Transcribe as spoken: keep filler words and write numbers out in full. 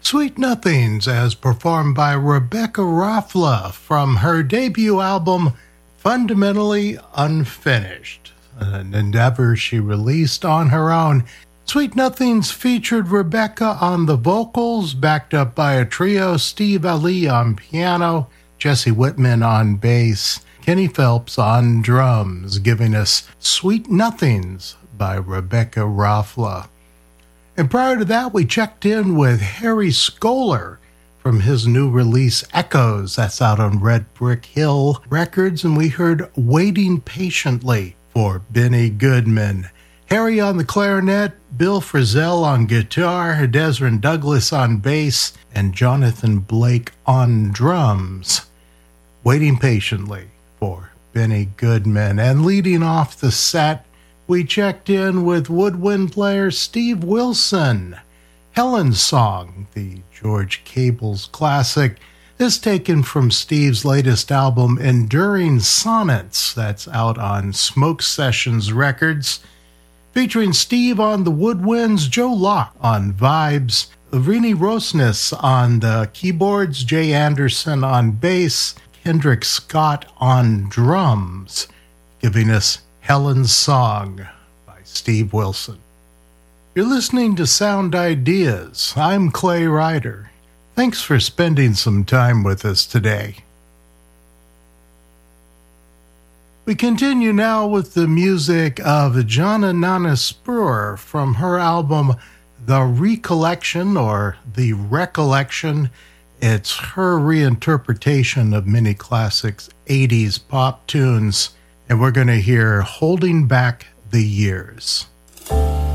Sweet Nothings as performed by Rebecca Rafla from her debut album Fundamentally Unfinished, an endeavor she released on her own. Sweet Nothings featured Rebecca on the vocals, backed up by a trio: Steve Ali on piano, Jesse Whitman on bass, Kenny Phelps on drums, giving us Sweet Nothings by Rebecca Rafla. And prior to that, we checked in with Harry Skoler from his new release, Echoes. That's out on Red Brick Hill Records, and we heard Waiting Patiently for Benny Goodman. Harry on the clarinet, Bill Frisell on guitar, Desmond Douglas on bass, and Jonathan Blake on drums. Waiting Patiently for Benny Goodman. And leading off the set, we checked in with woodwind player Steve Wilson. Helen's Song, the George Cable's classic, is taken from Steve's latest album, Enduring Sonnets, that's out on Smoke Sessions Records, featuring Steve on the woodwinds, Joe Locke on vibes, Rini Rosnes on the keyboards, Jay Anderson on bass, Kendrick Scott on drums, giving us Helen's Song by Steve Wilson. You're listening to Sound Ideas. I'm Clay Ryder. Thanks for spending some time with us today. We continue now with the music of Jana Nana Spur from her album The Recollection, or The Recollection. It's her reinterpretation of many classics eighties pop tunes, and we're going to hear Holding Back the Years.